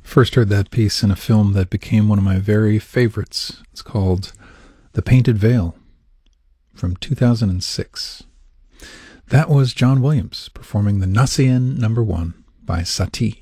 First heard that piece in a film that became one of my very favorites. It's called The Painted Veil from 2006. That was John Williams performing the Nasian No. 1 by Satie.